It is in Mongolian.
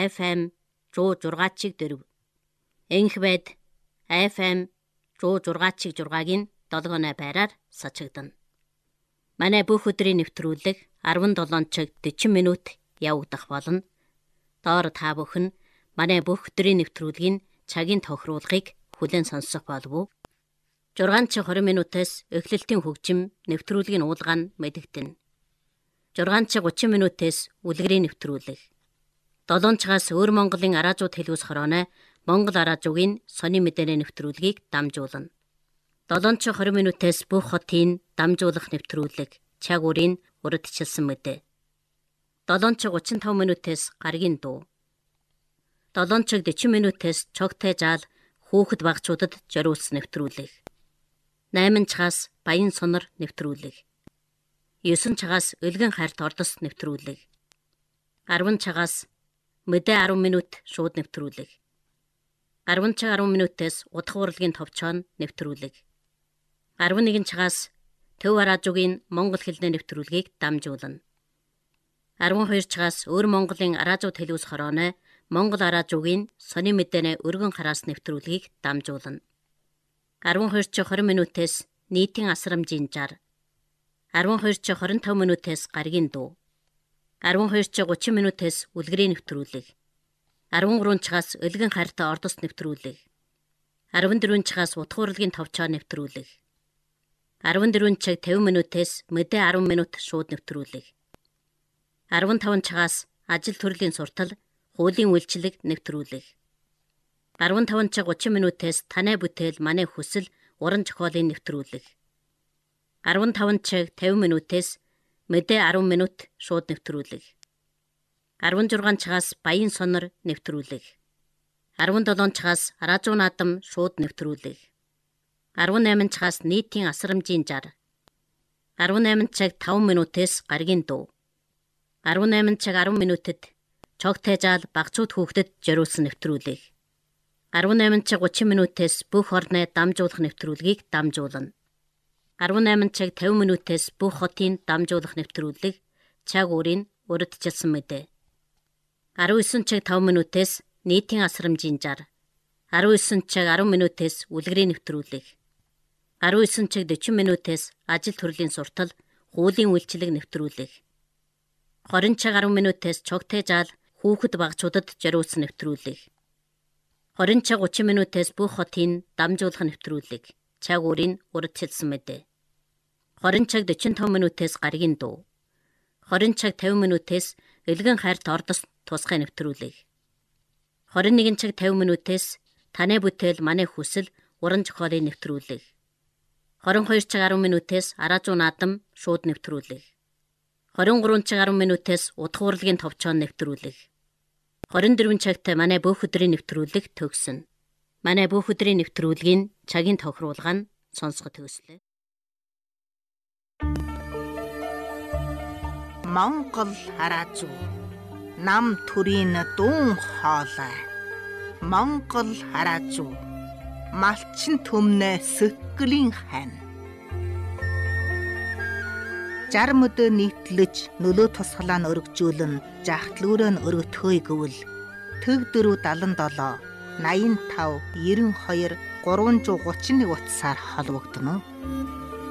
FM 106.4, Энхбайд FM 106.6-гийн 7 байраар сачигдана. Манай бүх өдрийн нэвтрүүлэг 17 цаг 40 минут явагдах болно. Доор та бүхэн манай бүх өдрийн нэвтрүүлгийн цагийн тохируулгыг хүлээн сонсох болов уу? 6 цаг 20 минутаас эхлэлтийн хөгжим нэвтрүүлгийн уулгаа нь мэдэгдэнэ. 6 цаг 30 минутаас үлгэрийн нэвтрүүлэг. 7 цагаас Өр Монголын араажууд хэлүүс хорооны Монгол араажуугийн сони мэдээний нэвтрүүлгийг дамжуулна. 7 цаг 20 минутаас бүх хотын дамжуулах нэвтрүүлэг цаг үрийн урдчилсан мэдээ. 7 цаг 35 минутаас гаргийн дуу. 7 цаг 40 минутаас цогтой жаал хүүхэд багцуудад зориулсан нэвтрүүлэг. 8 цагаас баян сонор нэвтрүүлэг. 9 цагаас өлгөн хайрт ордос нэвтрүүлэг. 10 цагаас мэдээ 10 минут шууд нэвтрүүлэг. 10 цаг 10 минутаас удах урлагийн товчоон нэвтрүүлэг. 11 цагаас Төв араажуугийн монгол хэлний нэвтрүүлгийг дамжуулна. 12 цагаас Өр Монголын араажууд хэлүүс хорооны Монгол араажуугийн сони мэдээний өргөн хараас нэвтрүүлгийг дамжуулна. 12 цаг 20 минутаас нийтийн асрамжийн жар. 12 цаг 25 минутаас гаргийн дуу. 12 цаг 30 минутаас үлгэрийн нэвтрүүлэг. 13 цагаас өлгөн хайртай ордос нэвтрүүлэг. 14 цагаас удах урлагийн товчоо нэвтрүүлэг. 14 цаг 50 минутаас мэдээ 10 минут шууд нэвтрүүлэг. 15 цагаас ажил төрлийн суртал, хуулийн үйлчлэг нэвтрүүлэг. 15 цаг 30 минутаас танай бүтээл манай хүсэл, уран зохиолын нэвтрүүлэг. 15 цаг 50 минутаас мэдээ 10 минут шууд нэвтрүүлэг. 16 цагаас баян сонор нэвтрүүлэг. 17 цагаас араажуу наадам шууд нэвтрүүлэг. 18 цагаас нийтийн асрамжийн жар. 18 цаг 5 минутаас гаргийн дуу. 18 цаг 10 минутад цогтой жаал багцууд хүүхдэд зориулсан нэвтрүүлэг. 18 цаг 30 минутаас бүх орны дамжуулах нэвтрүүлгийг дамжуулна. 18 цаг 50 минутаас бүх хотын дамжуулах нэвтрүүлэг цаг үрийн урдчилсан мэдээ. 19 цаг 5 минутаас нийтийн асрамжийн жар. 19 цаг 10 минутаас үлгэрийн нэвтрүүлэг. 19 цаг 40 минутаас ажил төрлийн суртал, хуулийн үйлчлэг нэвтрүүлэг. 20 цаг 10 минутаас цогтой жаал хүүхэд багцуудад зориулсан нэвтрүүлэг. 20 цаг 30 минутаас бүх хотын дамжуулах нэвтрүүлэг цаг үрийн урдчилсан мэдээ. 20 цаг 45 минутаас гаргийн дуу. 20 цаг 50 минутаас өлгөн хайрт ордос тусгай нэвтрүүлэг. 21 цаг 50 минутаас танай бүтээл манай хүсэл, уран зохиолын нэвтрүүлэг. 22 цаг 10 минутаас араажуу наадам шууд нэвтрүүлэг. 23 цаг 10 минутаас удах урлагийн товчоон нэвтрүүлэг. 24 цагт манай бүх өдрийн нэвтрүүлэг төгснө. Манай бүх өдрийн нэвтрүүлгийн цагийн тохируулга нь сонсгох төслөө. Монгол араажуу нам төрийн дуун хоолой. Монгол араажуу малчин төмнө сөкклийн хань. 60 мөдөө нийтлэж нөлөө тусгалаа нь өргөжүүлэн жахтлүүрөө нь өргөтгөөе гэвэл төг 477 85 92 331 утсаар холбогдно.